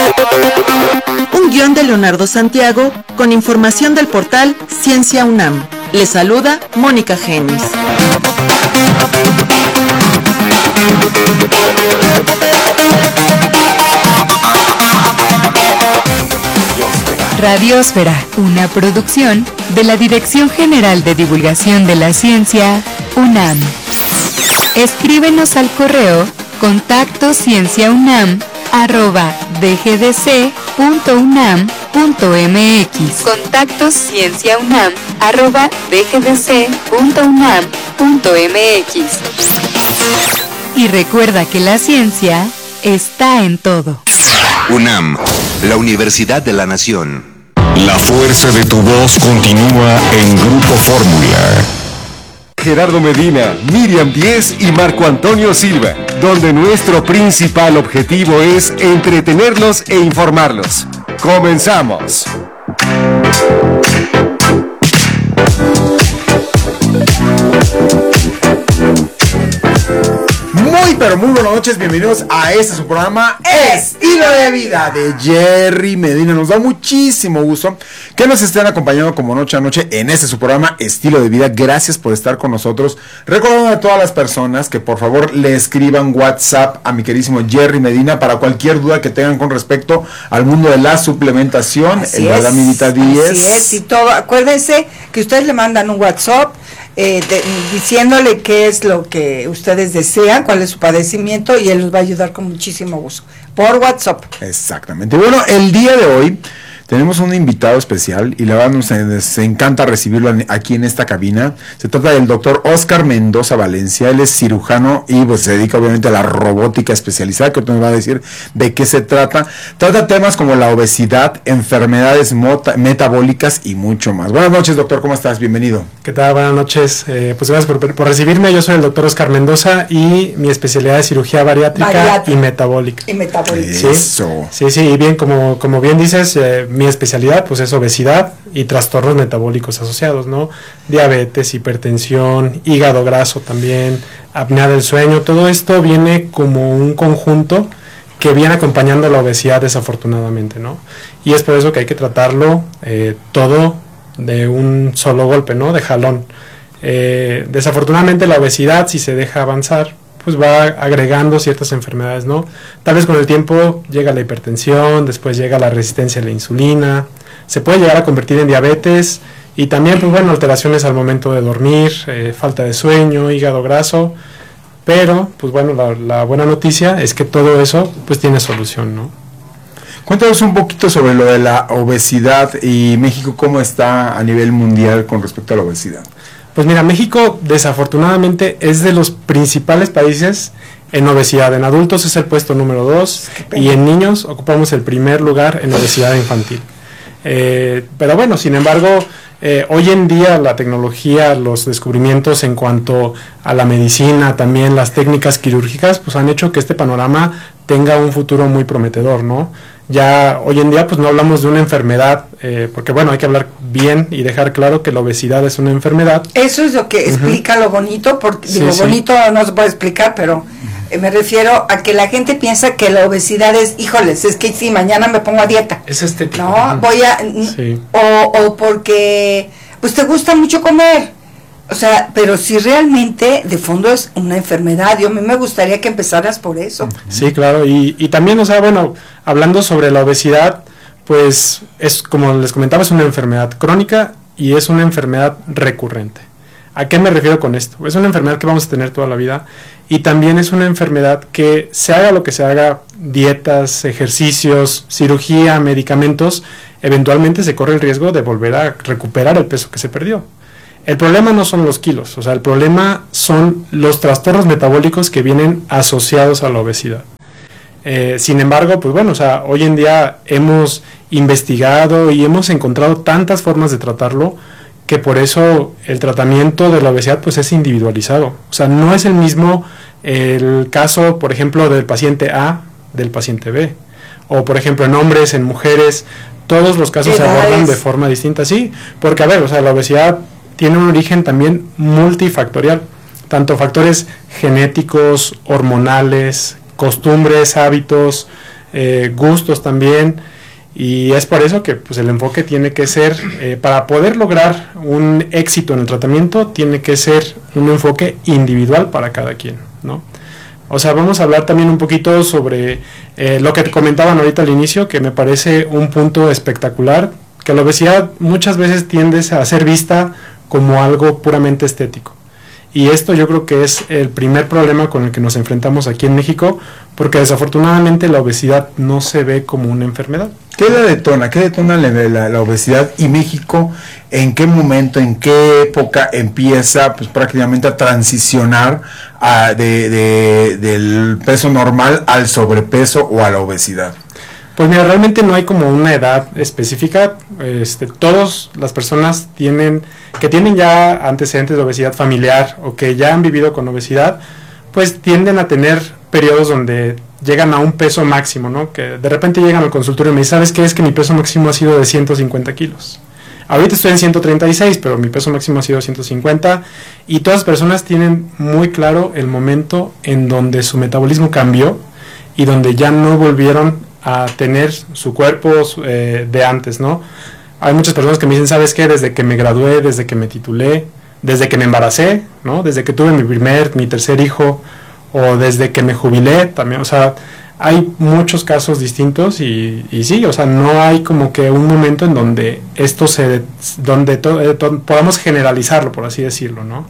Un guión de Leonardo Santiago con información del portal Ciencia UNAM. Le saluda Mónica Genis. Radiosfera, una producción de la Dirección General de Divulgación de la Ciencia, UNAM. Escríbenos al correo contactocienciaunam@dgdc.unam.mx. contactocienciaunam@dgdc.unam.mx. Y recuerda que la ciencia está en todo. UNAM, la Universidad de la Nación. La fuerza de tu voz continúa en Grupo Fórmula. Gerardo Medina, Miriam Díez y Marco Antonio Silva, donde nuestro principal objetivo es entretenerlos e informarlos. ¡Comenzamos! Pero muy buenas noches, bienvenidos a este su programa Estilo de Vida de Jerry Medina. Nos da muchísimo gusto que nos estén acompañando como noche a noche en este su programa Estilo de Vida. Gracias por estar con nosotros. Recordando a todas las personas que por favor le escriban WhatsApp a mi queridísimo Jerry Medina para cualquier duda que tengan con respecto al mundo de la suplementación. Así ¿verdad, amiguita Díez? Así es, y todo. Acuérdense que ustedes le mandan un WhatsApp diciéndole qué es lo que ustedes desean, cuál es su padecimiento, y él los va a ayudar con muchísimo gusto por WhatsApp. Exactamente. Bueno, el día de hoy tenemos un invitado especial y la verdad nos encanta recibirlo aquí en esta cabina. Se trata del doctor Oscar Mendoza Valencia. Él es cirujano y pues se dedica obviamente a la robótica especializada, que nos va a decir de qué se trata. Trata temas como la obesidad, enfermedades metabólicas y mucho más. Buenas noches, doctor, ¿cómo estás? Bienvenido. ¿Qué tal? Buenas noches. Pues gracias por recibirme. Yo soy el doctor Oscar Mendoza y mi especialidad es cirugía bariátrica y metabólica. Y metabólica. Eso. Sí, y bien, como bien dices, mi especialidad pues es obesidad y trastornos metabólicos asociados, ¿no? Diabetes, hipertensión, hígado graso también, apnea del sueño. Todo esto viene como un conjunto que viene acompañando la obesidad desafortunadamente, ¿no? Y es por eso que hay que tratarlo todo de un solo golpe, ¿no? De jalón. Desafortunadamente la obesidad, si se deja avanzar, pues va agregando ciertas enfermedades, ¿no? Tal vez con el tiempo llega la hipertensión, después llega la resistencia a la insulina, se puede llegar a convertir en diabetes y también, pues bueno, alteraciones al momento de dormir, falta de sueño, hígado graso, pero, pues bueno, la buena noticia es que todo eso, pues tiene solución, ¿no? Cuéntanos un poquito sobre lo de la obesidad y México, ¿cómo está a nivel mundial con respecto a la obesidad? Pues mira, México desafortunadamente es de los principales países en obesidad. En adultos es el puesto número 2 y en niños ocupamos el primer lugar en obesidad infantil. Pero bueno, sin embargo, hoy en día la tecnología, los descubrimientos en cuanto a la medicina, también las técnicas quirúrgicas, pues han hecho que este panorama tenga un futuro muy prometedor, ¿no? Ya hoy en día pues no hablamos de una enfermedad, porque bueno, hay que hablar bien y dejar claro que la obesidad es una enfermedad. Eso es lo que explica lo bonito, porque Sí, digo, sí. bonito no se puede explicar, pero me refiero a que la gente piensa que la obesidad es, híjoles, es que si mañana me pongo a dieta. Es estético. No, voy a, Sí. o porque pues te gusta mucho comer. O sea, pero si realmente de fondo es una enfermedad, yo a mí me gustaría que empezaras por eso. Sí, claro, y también, o sea, bueno, hablando sobre la obesidad, pues es, como les comentaba, es una enfermedad crónica y es una enfermedad recurrente. ¿A qué me refiero con esto? Es una enfermedad que vamos a tener toda la vida y también es una enfermedad que se haga lo que se haga, dietas, ejercicios, cirugía, medicamentos, eventualmente se corre el riesgo de volver a recuperar el peso que se perdió. El problema no son los kilos, o sea, el problema son los trastornos metabólicos que vienen asociados a la obesidad. Sin embargo, pues bueno, o sea, hoy en día hemos investigado y hemos encontrado tantas formas de tratarlo que por eso el tratamiento de la obesidad pues es individualizado. O sea, no es el mismo el caso, por ejemplo, del paciente A del paciente B. O, por ejemplo, en hombres, en mujeres, todos los casos se abordan de forma distinta. Sí, porque, a ver, o sea, la obesidad tiene un origen también multifactorial. Tanto factores genéticos, hormonales, costumbres, hábitos, gustos también, y es por eso que pues el enfoque tiene que ser, para poder lograr un éxito en el tratamiento, tiene que ser un enfoque individual para cada quien, ¿no? O sea, vamos a hablar también un poquito sobre lo que te comentaban ahorita al inicio, que me parece un punto espectacular, que la obesidad muchas veces tiende a ser vista como algo puramente estético. Y esto yo creo que es el primer problema con el que nos enfrentamos aquí en México, porque desafortunadamente la obesidad no se ve como una enfermedad. ¿Qué la detona? ¿Qué detona la obesidad? ¿Y México en qué momento, en qué época empieza pues prácticamente a transicionar del peso normal al sobrepeso o a la obesidad? Pues mira, realmente no hay como una edad específica. Todas las personas que tienen ya antecedentes de obesidad familiar o que ya han vivido con obesidad, pues tienden a tener periodos donde llegan a un peso máximo, ¿no? Que de repente llegan al consultorio y me dicen, ¿sabes qué? Es que mi peso máximo ha sido de 150 kilos. Ahorita estoy en 136, pero mi peso máximo ha sido 150, y todas las personas tienen muy claro el momento en donde su metabolismo cambió y donde ya no volvieron a tener su cuerpo de antes, ¿no? Hay muchas personas que me dicen, ¿sabes qué? Desde que me gradué, desde que me titulé, desde que me embaracé, ¿no? Desde que tuve mi tercer hijo, o desde que me jubilé también, o sea, hay muchos casos distintos y sí, o sea, no hay como que un momento en donde esto podamos generalizarlo, por así decirlo, ¿no?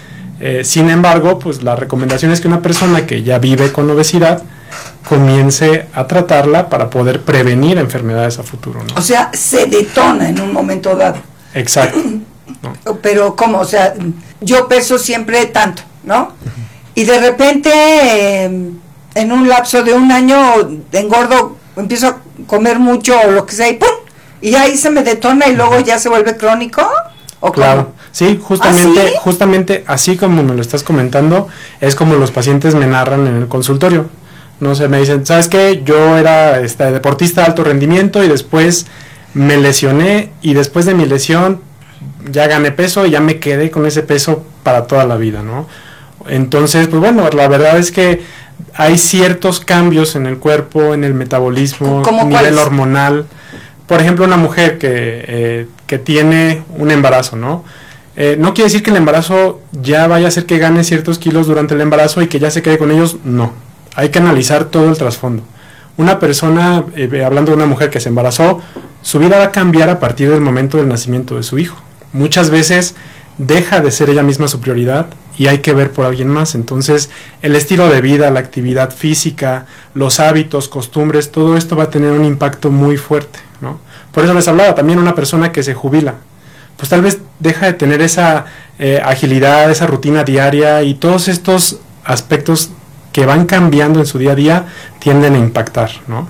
Sin embargo, pues la recomendación es que una persona que ya vive con obesidad comience a tratarla para poder prevenir enfermedades a futuro, ¿no? O sea, se detona en un momento dado. Exacto. ¿No? Pero ¿cómo? O sea, yo peso siempre tanto, ¿no? Y de repente, en un lapso de un año, engordo, empiezo a comer mucho o lo que sea, y ¡pum! Y ahí se me detona y luego ya se vuelve crónico. ¿O claro, cómo? sí, justamente así como me lo estás comentando, es como los pacientes me narran en el consultorio. No sé, me dicen, ¿sabes qué? Yo era deportista de alto rendimiento y después me lesioné, y después de mi lesión ya gané peso y ya me quedé con ese peso para toda la vida, ¿no? Entonces, pues bueno, la verdad es que hay ciertos cambios en el cuerpo, en el metabolismo, a nivel hormonal. Por ejemplo, una mujer que tiene un embarazo, ¿no? No quiere decir que el embarazo ya vaya a hacer que gane ciertos kilos durante el embarazo y que ya se quede con ellos, no. Hay que analizar todo el trasfondo. Una persona, hablando de una mujer que se embarazó, su vida va a cambiar a partir del momento del nacimiento de su hijo. Muchas veces deja de ser ella misma su prioridad y hay que ver por alguien más. Entonces, el estilo de vida, la actividad física, los hábitos, costumbres, todo esto va a tener un impacto muy fuerte, ¿no? Por eso les hablaba, también una persona que se jubila, pues tal vez deja de tener esa agilidad, esa rutina diaria, y todos estos aspectos que van cambiando en su día a día tienden a impactar, ¿no?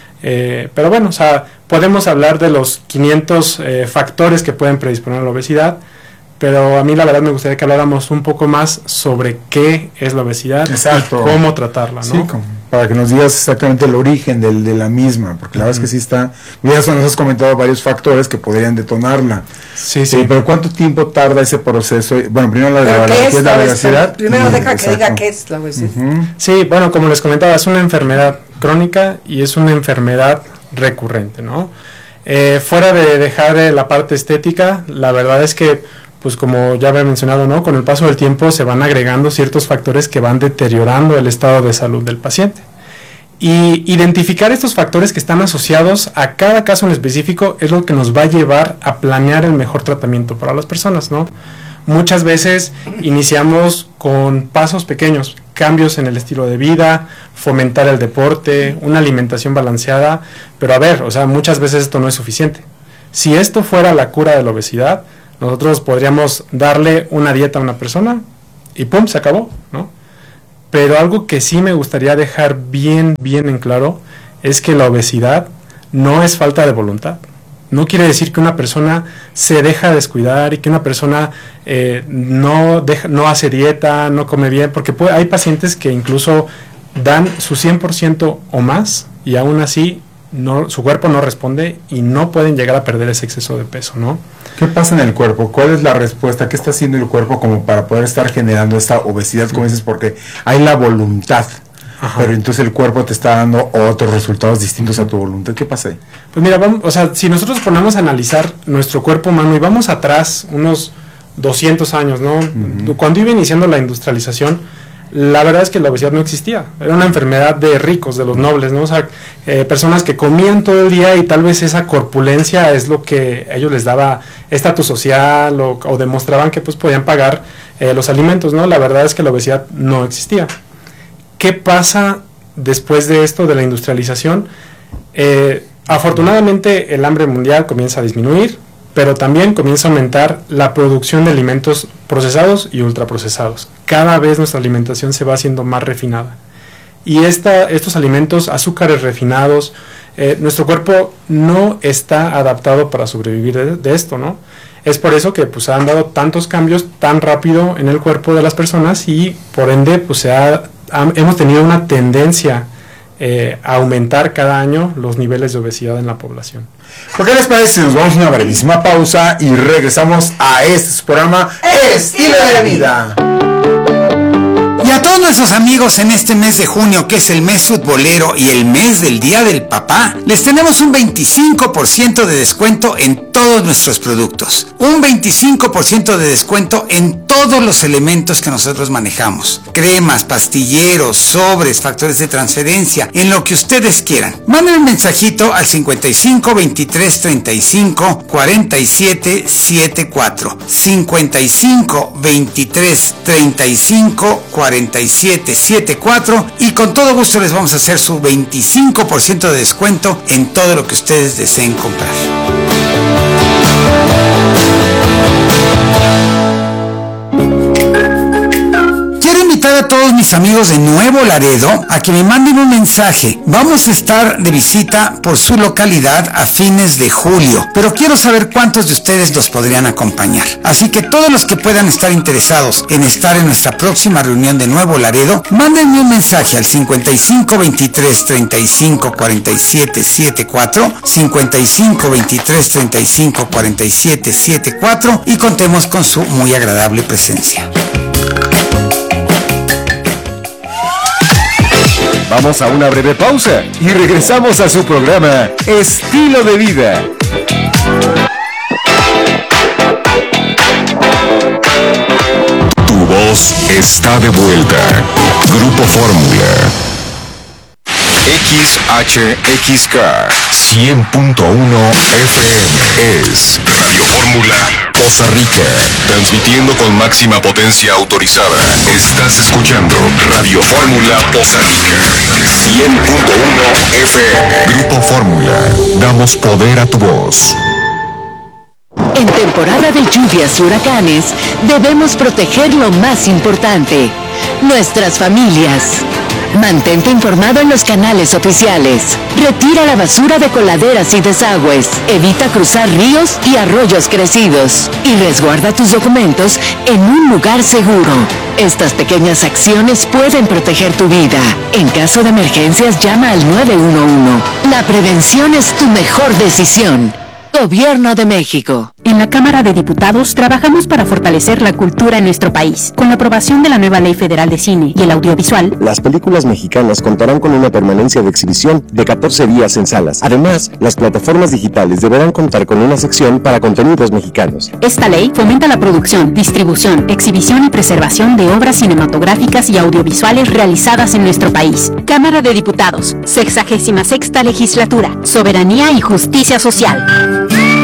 Pero bueno, o sea, podemos hablar de los 500 factores que pueden predisponer a la obesidad, pero a mí la verdad me gustaría que habláramos un poco más sobre qué es la obesidad. Exacto. Y cómo tratarla, ¿no? Sí, para que nos digas exactamente el origen de la misma, porque la verdad es que sí está, ya nos has comentado varios factores que podrían detonarla. Sí, sí. Pero ¿cuánto tiempo tarda ese proceso? Bueno, primero ¿qué es la obesidad? Primero deja que diga qué es la obesidad. Sí, bueno, como les comentaba, es una enfermedad crónica y es una enfermedad recurrente, ¿no? Fuera de dejar la parte estética, la verdad es que, pues como ya había mencionado, ¿no? Con el paso del tiempo se van agregando ciertos factores que van deteriorando el estado de salud del paciente. Y identificar estos factores que están asociados a cada caso en específico es lo que nos va a llevar a planear el mejor tratamiento para las personas, ¿no? Muchas veces iniciamos con pasos pequeños, cambios en el estilo de vida, fomentar el deporte, una alimentación balanceada, pero a ver, o sea, muchas veces esto no es suficiente. Si esto fuera la cura de la obesidad, nosotros podríamos darle una dieta a una persona y ¡pum!, se acabó, ¿no? Pero algo que sí me gustaría dejar bien en claro es que la obesidad no es falta de voluntad. No quiere decir que una persona se deja descuidar y que una persona no hace dieta, no come bien, porque hay pacientes que incluso dan su 100% o más y aún así su cuerpo no responde y no pueden llegar a perder ese exceso de peso, ¿no? ¿Qué pasa en el cuerpo? ¿Cuál es la respuesta? ¿Qué está haciendo el cuerpo como para poder estar generando esta obesidad, como dices? Porque hay la voluntad. pero entonces el cuerpo te está dando otros resultados distintos a tu voluntad. ¿Qué pasa ahí? Pues mira, si nosotros ponemos a analizar nuestro cuerpo humano y vamos atrás unos 200 años, ¿no? Cuando iba iniciando la industrialización, la verdad es que la obesidad no existía. Era una enfermedad de ricos, de los nobles, ¿no? O sea, personas que comían todo el día y tal vez esa corpulencia es lo que a ellos les daba estatus social o demostraban que pues podían pagar los alimentos, ¿no? La verdad es que la obesidad no existía. ¿Qué pasa después de esto, de la industrialización? Afortunadamente el hambre mundial comienza a disminuir, pero también comienza a aumentar la producción de alimentos procesados y ultraprocesados. Cada vez nuestra alimentación se va haciendo más refinada. Y estos alimentos, azúcares refinados, nuestro cuerpo no está adaptado para sobrevivir de esto, ¿no? Es por eso que pues han dado tantos cambios tan rápido en el cuerpo de las personas y por ende pues hemos tenido una tendencia a aumentar cada año los niveles de obesidad en la población. ¿Por qué les parece si nos vamos a una brevísima pausa y regresamos a su programa Estilo de Vida? Y a todos nuestros amigos en este mes de junio, que es el mes futbolero y el mes del Día del Papá, les tenemos un 25% de descuento en todos nuestros productos. Un 25% de descuento en todos los elementos que nosotros manejamos. Cremas, pastilleros, sobres, factores de transferencia, en lo que ustedes quieran. Manden un mensajito al 55 23 35 47 74. 55 23 35 47 74 y con todo gusto les vamos a hacer su 25% de descuento en todo lo que ustedes deseen comprar. Quiero invitar a todos mis amigos de Nuevo Laredo a que me manden un mensaje. Vamos a estar de visita por su localidad a fines de julio, pero quiero saber cuántos de ustedes los podrían acompañar. Así que todos los que puedan estar interesados en estar en nuestra próxima reunión de Nuevo Laredo, mándenme un mensaje al 55 23 35 47 74, 55 23 35 47 74 y contemos con su muy agradable presencia. Vamos a una breve pausa y regresamos a su programa Estilo de Vida. Tu voz está de vuelta. Grupo Fórmula. XHXK 100.1 FM es Radio Fórmula Poza Rica, transmitiendo con máxima potencia autorizada. Estás escuchando Radio Fórmula Poza Rica 100.1 FM. Grupo Fórmula, damos poder a tu voz. En temporada de lluvias y huracanes, debemos proteger lo más importante, nuestras familias. Mantente informado en los canales oficiales. Retira la basura de coladeras y desagües. Evita cruzar ríos y arroyos crecidos. Y resguarda tus documentos en un lugar seguro. Estas pequeñas acciones pueden proteger tu vida. En caso de emergencias, llama al 911. La prevención es tu mejor decisión. Gobierno de México. En la Cámara de Diputados trabajamos para fortalecer la cultura en nuestro país. Con la aprobación de la nueva Ley Federal de Cine y el Audiovisual, las películas mexicanas contarán con una permanencia de exhibición de 14 días en salas. Además, las plataformas digitales deberán contar con una sección para contenidos mexicanos. Esta ley fomenta la producción, distribución, exhibición y preservación de obras cinematográficas y audiovisuales realizadas en nuestro país. Cámara de Diputados, 66ª Legislatura, Soberanía y Justicia Social.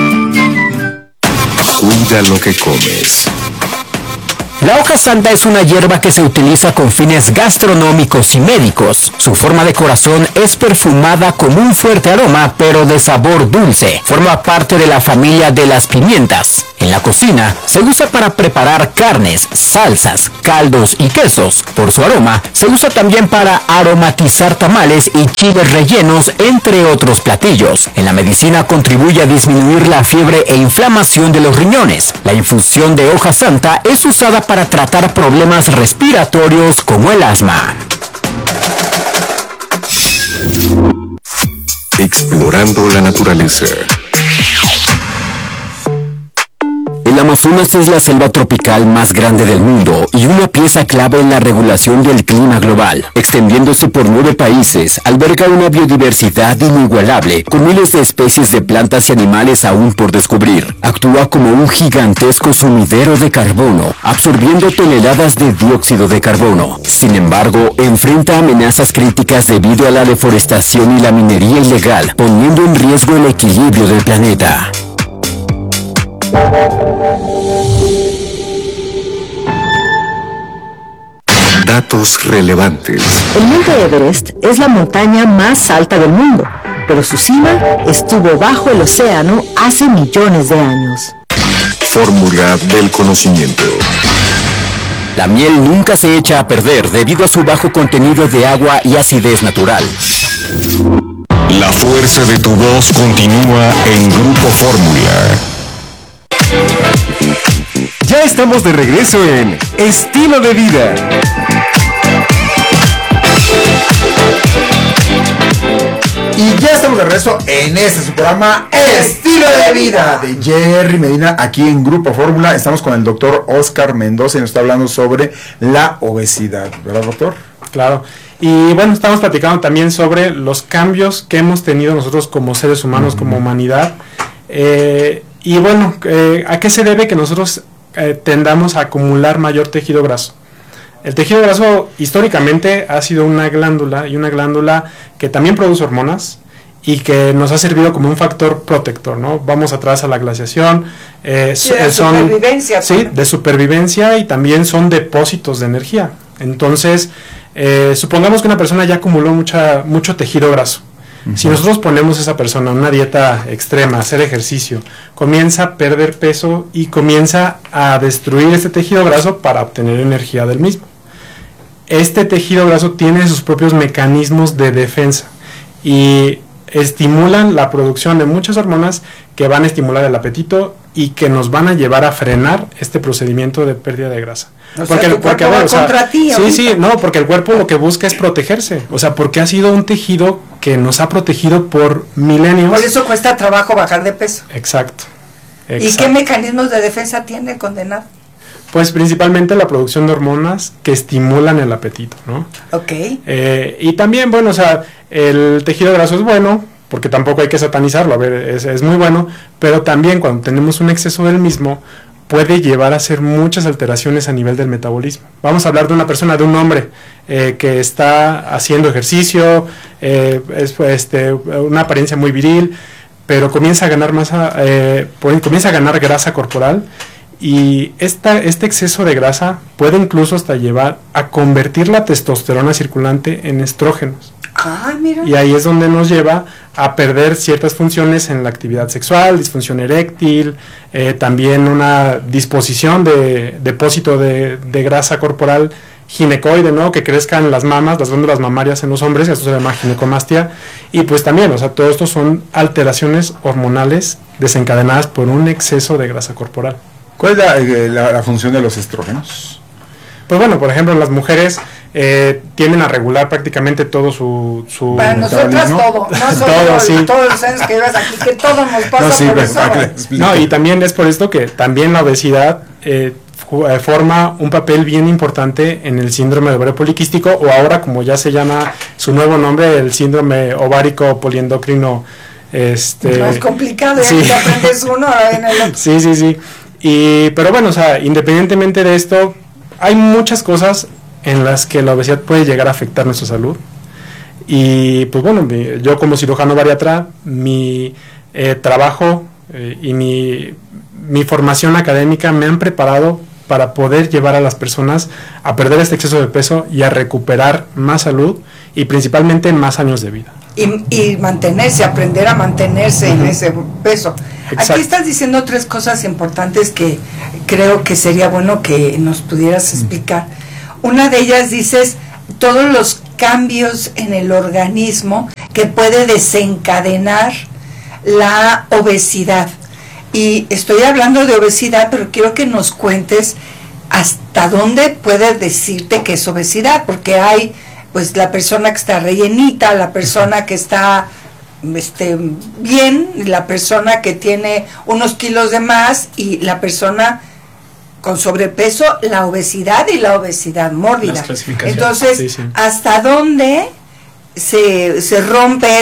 Cuida lo que comes. La hoja santa es una hierba que se utiliza con fines gastronómicos y médicos. Su forma de corazón es perfumada con un fuerte aroma, pero de sabor dulce. Forma parte de la familia de las pimientas. En la cocina se usa para preparar carnes, salsas, caldos y quesos. Por su aroma, se usa también para aromatizar tamales y chiles rellenos, entre otros platillos. En la medicina contribuye a disminuir la fiebre e inflamación de los riñones. La infusión de hoja santa es usada para tratar problemas respiratorios como el asma. Explorando la naturaleza. El El Amazonas es la selva tropical más grande del mundo y una pieza clave en la regulación del clima global. Extendiéndose por 9 países, alberga una biodiversidad inigualable, con miles de especies de plantas y animales aún por descubrir. Actúa como un gigantesco sumidero de carbono, absorbiendo toneladas de dióxido de carbono. Sin embargo, enfrenta amenazas críticas debido a la deforestación y la minería ilegal, poniendo en riesgo el equilibrio del planeta. Datos relevantes. El monte Everest es la montaña más alta del mundo, pero su cima estuvo bajo el océano hace millones de años. Fórmula del conocimiento. La miel nunca se echa a perder debido a su bajo contenido de agua y acidez natural. La fuerza de tu voz continúa en Grupo Fórmula. Ya estamos de regreso en Estilo de Vida. Y ya estamos de regreso en su programa Estilo de Vida de Jerry Medina, aquí en Grupo Fórmula. Estamos con el doctor Oscar Mendoza y nos está hablando sobre la obesidad, ¿verdad, doctor? Claro. Y bueno, estamos platicando también sobre los cambios que hemos tenido nosotros como seres humanos, como humanidad. Y bueno, ¿a qué se debe que nosotros tendamos a acumular mayor tejido graso? El tejido graso históricamente ha sido una glándula que también produce hormonas y que nos ha servido como un factor protector, ¿no? Vamos atrás a la glaciación, supervivencia. Sí, de supervivencia, y también son depósitos de energía. Entonces, supongamos que una persona ya acumuló mucho tejido graso. Si nosotros ponemos a esa persona en una dieta extrema, hacer ejercicio, comienza a perder peso y comienza a destruir este tejido graso para obtener energía del mismo. Este tejido graso tiene sus propios mecanismos de defensa y estimulan la producción de muchas hormonas que van a estimular el apetito y que nos van a llevar a frenar este procedimiento de pérdida de grasa. Porque el cuerpo porque el cuerpo lo que busca es protegerse, o sea, porque ha sido un tejido que nos ha protegido por milenios. Por eso cuesta trabajo bajar de peso. Exacto. ¿Y qué mecanismos de defensa tiene el condenado? Pues principalmente la producción de hormonas que estimulan el apetito, ¿no? Ok. Y también, bueno, o sea, el tejido graso es bueno, porque tampoco hay que satanizarlo, a ver, es muy bueno, pero también cuando tenemos un exceso del mismo, puede llevar a hacer muchas alteraciones a nivel del metabolismo. Vamos a hablar de una persona, de un hombre que está haciendo ejercicio, una apariencia muy viril, pero comienza a ganar comienza a ganar grasa corporal, y este exceso de grasa puede incluso hasta llevar a convertir la testosterona circulante en estrógenos. Ah, mira. Y ahí es donde nos lleva a perder ciertas funciones en la actividad sexual, disfunción eréctil, también una disposición de depósito de grasa corporal ginecoide, ¿no? Que crezcan las mamas, las glándulas mamarias en los hombres, esto se llama ginecomastia, y pues también, o sea, todo esto son alteraciones hormonales desencadenadas por un exceso de grasa corporal. ¿Cuál es la función de los estrógenos? Pues bueno, por ejemplo, las mujeres tienden a regular prácticamente todo su para nosotras todo, no solo todo, sí. Todos los años que llevas aquí, que todo nos pasa por eso. No, y también es por esto que también la obesidad forma un papel bien importante en el síndrome de ovario poliquístico, o ahora, como ya se llama su nuevo nombre, el síndrome ovárico poliendocrino. No es complicado, sí. Ya aprendes uno, ahora viene el otro. Sí. Pero bueno, o sea, independientemente de esto, hay muchas cosas en las que la obesidad puede llegar a afectar nuestra salud. Y pues bueno, yo como cirujano bariatra, mi trabajo y mi formación académica me han preparado para poder llevar a las personas a perder este exceso de peso y a recuperar más salud y principalmente más años de vida. Y mantenerse, aprender a mantenerse en ese peso. Exacto. Aquí estás diciendo 3 cosas importantes que creo que sería bueno que nos pudieras explicar. Una de ellas dices todos los cambios en el organismo que puede desencadenar la obesidad. Y estoy hablando de obesidad, pero quiero que nos cuentes hasta dónde puede decirte que es obesidad, porque hay pues la persona que está rellenita, la persona que está bien la persona que tiene unos kilos de más y la persona con sobrepeso, la obesidad y la obesidad mórbida. Las clasificaciones. Entonces, Sí, sí. ¿hasta dónde se rompe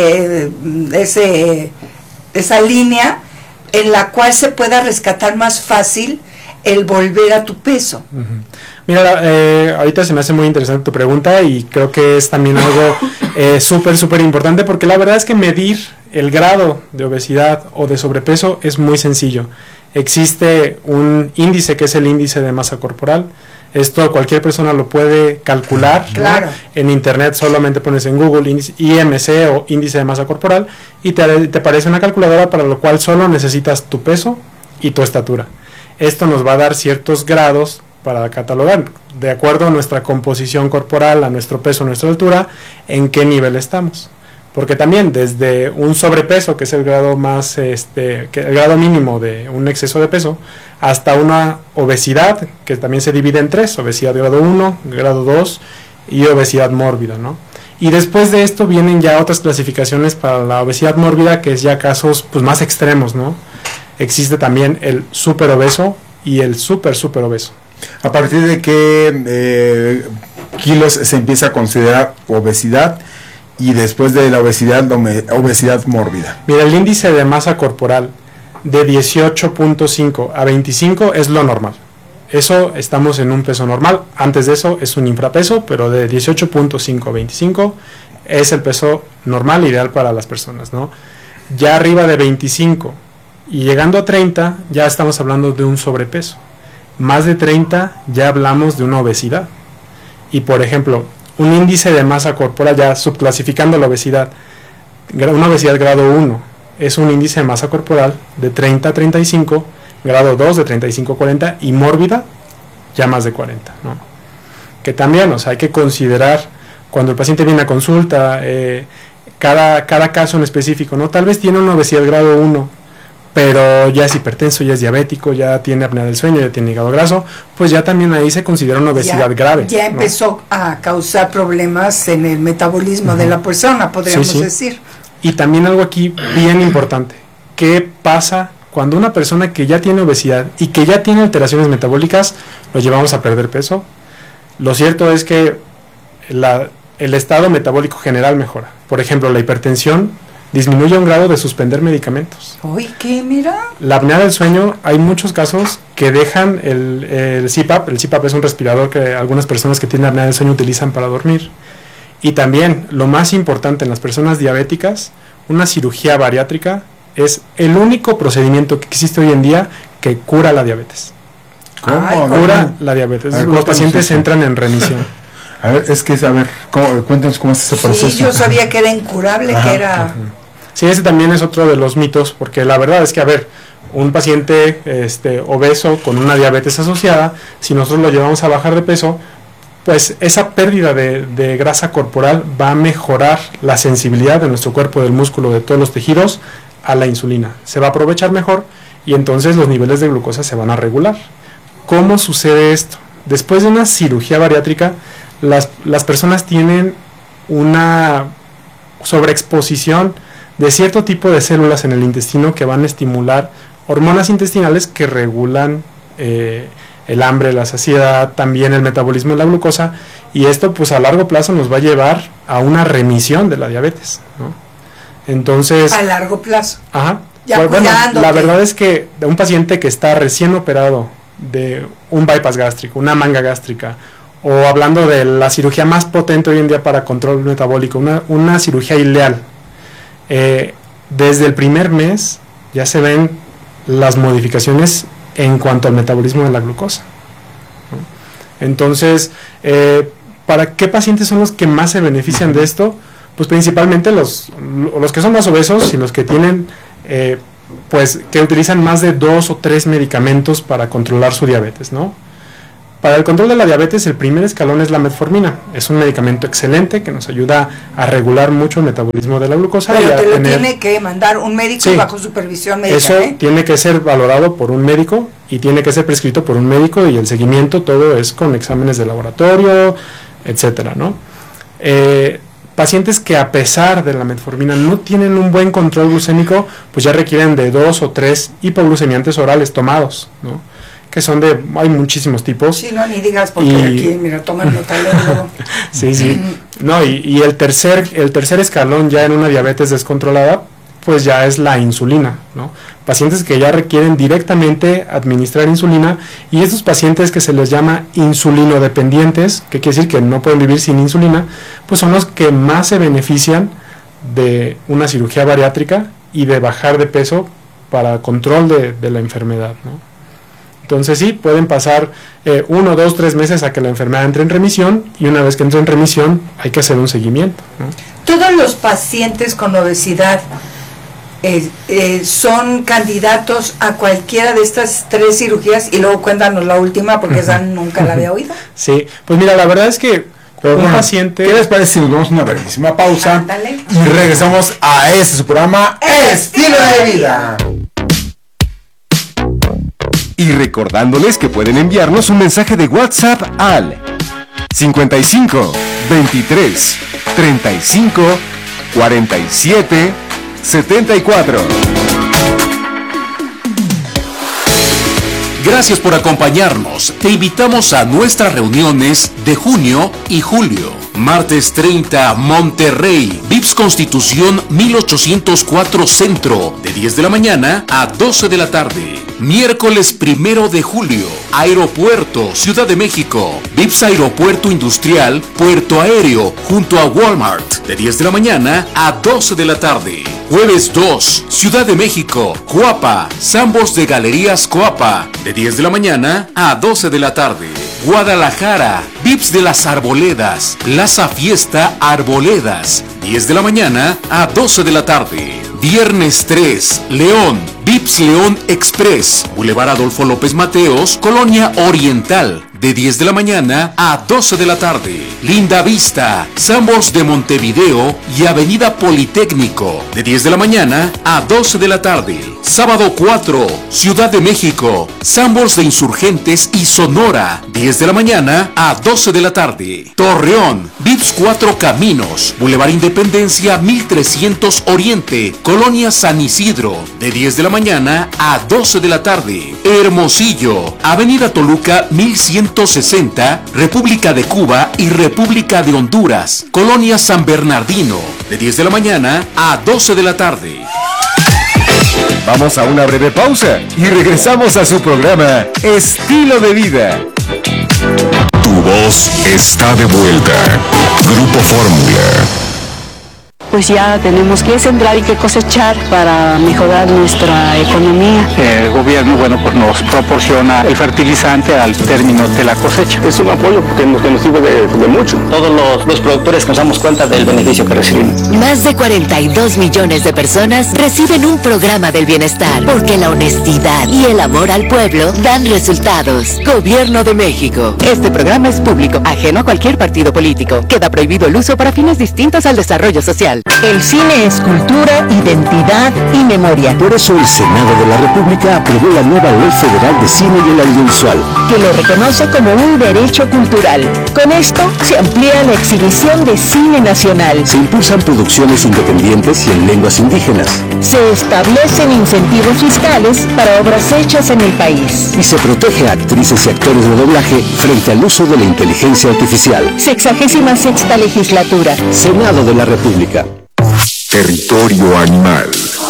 esa línea en la cual se pueda rescatar más fácil el volver a tu peso? Ujú. Mira, ahorita se me hace muy interesante tu pregunta y creo que es también algo súper importante, porque la verdad es que medir el grado de obesidad o de sobrepeso es muy sencillo. Existe un índice que es el índice de masa corporal. Esto cualquier persona lo puede calcular, ¿no? Claro. En internet solamente pones en Google IMC o índice de masa corporal y te aparece una calculadora para lo cual solo necesitas tu peso y tu estatura. Esto nos va a dar ciertos grados para catalogar, de acuerdo a nuestra composición corporal, a nuestro peso, a nuestra altura, en qué nivel estamos. Porque también desde un sobrepeso, que es el grado más, el grado mínimo de un exceso de peso, hasta una obesidad, que también se divide en 3, obesidad grado 1, grado 2 y obesidad mórbida, ¿no? Y después de esto vienen ya otras clasificaciones para la obesidad mórbida, que es ya casos pues más extremos, ¿no? Existe también el super obeso y el super obeso. ¿A partir de qué kilos se empieza a considerar obesidad? Y después de la obesidad mórbida. Mira, el índice de masa corporal de 18.5 a 25 es lo normal. Eso estamos en un peso normal. Antes de eso es un infrapeso, pero de 18.5 a 25 es el peso normal, ideal para las personas, ¿no? Ya arriba de 25 y llegando a 30 ya estamos hablando de un sobrepeso. Más de 30 ya hablamos de una obesidad. Y por ejemplo, un índice de masa corporal, ya subclasificando la obesidad, una obesidad grado 1 es un índice de masa corporal de 30 a 35, grado 2 de 35 a 40 y mórbida ya más de 40, ¿no? Que también, o sea, hay que considerar cuando el paciente viene a consulta, cada caso en específico, ¿no? Tal vez tiene una obesidad grado 1, pero ya es hipertenso, ya es diabético, ya tiene apnea del sueño, ya tiene hígado graso, pues ya también ahí se considera una obesidad grave. Ya empezó, ¿no?, a causar problemas en el metabolismo de la persona, podríamos decir. Y también algo aquí bien importante, ¿qué pasa cuando una persona que ya tiene obesidad y que ya tiene alteraciones metabólicas, lo llevamos a perder peso? Lo cierto es que el estado metabólico general mejora. Por ejemplo, la hipertensión disminuye a un grado de suspender medicamentos. Uy, ¿qué? Mira. La apnea del sueño, hay muchos casos que dejan el CPAP. El CPAP es un respirador que algunas personas que tienen apnea del sueño utilizan para dormir. Y también, lo más importante en las personas diabéticas, una cirugía bariátrica es el único procedimiento que existe hoy en día que cura la diabetes. ¿Cómo? Cura la diabetes. Los pacientes entran en remisión. A ver, cuéntanos cómo es ese proceso. Sí, yo sabía que era incurable, que era... Sí, ese también es otro de los mitos, porque la verdad es que, a ver, un paciente obeso con una diabetes asociada, si nosotros lo llevamos a bajar de peso, pues esa pérdida de grasa corporal va a mejorar la sensibilidad de nuestro cuerpo, del músculo, de todos los tejidos, a la insulina. Se va a aprovechar mejor y entonces los niveles de glucosa se van a regular. ¿Cómo sucede esto? Después de una cirugía bariátrica, las personas tienen una sobreexposición de cierto tipo de células en el intestino que van a estimular hormonas intestinales que regulan el hambre, la saciedad, también el metabolismo de la glucosa, y esto pues a largo plazo nos va a llevar a una remisión de la diabetes, ¿no? Entonces, a largo plazo. Ajá. Ya bueno, la verdad es que de un paciente que está recién operado de un bypass gástrico, una manga gástrica, o hablando de la cirugía más potente hoy en día para control metabólico, una cirugía ileal, desde el primer mes ya se ven las modificaciones en cuanto al metabolismo de la glucosa, ¿no? Entonces, ¿para qué pacientes son los que más se benefician de esto? Pues principalmente los que son más obesos y los que tienen, pues que utilizan más de 2 o 3 medicamentos para controlar su diabetes, ¿no? Para el control de la diabetes, el primer escalón es la metformina. Es un medicamento excelente que nos ayuda a regular mucho el metabolismo de la glucosa. Pero te lo tiene que mandar un médico bajo supervisión médica. Eso tiene que ser valorado por un médico y tiene que ser prescrito por un médico, y el seguimiento todo es con exámenes de laboratorio, etcétera, ¿no? pacientes que a pesar de la metformina no tienen un buen control glucémico, pues ya requieren de 2 o 3 hipoglucemiantes orales tomados, ¿no? Que son hay muchísimos tipos. Sí, no, ni digas porque aquí, mira, toman metalero. Sí. No, y el tercer escalón ya en una diabetes descontrolada, pues ya es la insulina, ¿no? Pacientes que ya requieren directamente administrar insulina, y estos pacientes que se les llama insulinodependientes, que quiere decir que no pueden vivir sin insulina, pues son los que más se benefician de una cirugía bariátrica y de bajar de peso para control de la enfermedad, ¿no? Entonces sí, pueden pasar 1, 2, 3 meses a que la enfermedad entre en remisión, y una vez que entre en remisión hay que hacer un seguimiento, ¿no? Todos los pacientes con obesidad son candidatos a cualquiera de estas 3 cirugías, y luego cuéntanos la última porque esa nunca la había oído. Sí, pues mira, la verdad es que un paciente... ¿Qué les parece si nos damos una brevísima pausa? Ándale. Y regresamos a su programa Estilo de Vida? Y recordándoles que pueden enviarnos un mensaje de WhatsApp al 55 23 35 47 74. Gracias por acompañarnos. Te invitamos a nuestras reuniones de junio y julio. Martes 30, Monterrey, VIPS Constitución 1804 Centro, de 10 de la mañana a 12 de la tarde. Miércoles 1 de julio, Aeropuerto, Ciudad de México, VIPS Aeropuerto Industrial, Puerto Aéreo, junto a Walmart, de 10 de la mañana a 12 de la tarde. Jueves 2, Ciudad de México, Coapa, Sambos de Galerías Coapa, de 10 de la mañana a 12 de la tarde. Guadalajara, VIPS de las Arboledas, Plaza Fiesta Arboledas, 10 de la mañana a 12 de la tarde. Viernes 3, León, VIPS León Express, Boulevard Adolfo López Mateos, Colonia Oriental, de 10 de la mañana a 12 de la tarde. Linda Vista, Sambors de Montevideo y Avenida Politécnico, de 10 de la mañana a 12 de la tarde. Sábado 4, Ciudad de México, Sambors de Insurgentes y Sonora, 10 de la mañana a 12 de la tarde. Torreón, VIPS 4 Caminos, Boulevard Independencia 1300 Oriente, Colonia San Isidro, de 10 de la mañana a 12 de la tarde. Hermosillo, Avenida Toluca 1160, República de Cuba y República de Honduras, Colonia San Bernardino, de 10 de la mañana a 12 de la tarde. Vamos a una breve pausa y regresamos a su programa Estilo de Vida. Tu voz está de vuelta. Grupo Fórmula. Pues ya tenemos que sembrar y que cosechar para mejorar nuestra economía. El gobierno, pues nos proporciona el fertilizante al término de la cosecha. Es un apoyo que nos sirve de mucho. Todos los productores nos damos cuenta del beneficio que recibimos. Más de 42 millones de personas reciben un programa del bienestar, porque la honestidad y el amor al pueblo dan resultados. Gobierno de México. Este programa es público, ajeno a cualquier partido político. Queda prohibido el uso para fines distintos al desarrollo social. El cine es cultura, identidad y memoria. Por eso el Senado de la República aprobó la nueva Ley Federal de Cine y el Audiovisual, que lo reconoce como un derecho cultural. Con esto se amplía la exhibición de cine nacional. Se impulsan producciones independientes y en lenguas indígenas. Se establecen incentivos fiscales para obras hechas en el país. Y se protege a actrices y actores de doblaje frente al uso de la inteligencia artificial. 66ª legislatura. Senado de la República. Territorio animal.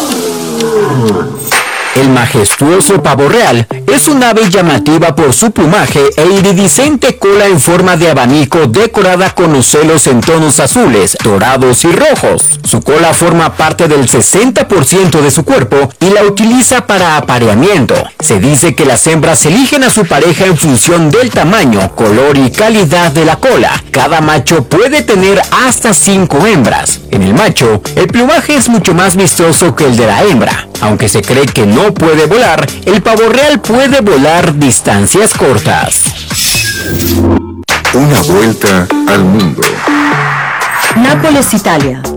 El majestuoso pavo real es un ave llamativa por su plumaje e iridiscente cola en forma de abanico decorada con ocelos en tonos azules, dorados y rojos. Su cola forma parte del 60% de su cuerpo y la utiliza para apareamiento. Se dice que las hembras eligen a su pareja en función del tamaño, color y calidad de la cola. Cada macho puede tener hasta 5 hembras. En el macho, el plumaje es mucho más vistoso que el de la hembra. Aunque se cree que no puede volar, el pavo real puede volar distancias cortas. Una vuelta al mundo. Nápoles, Italia.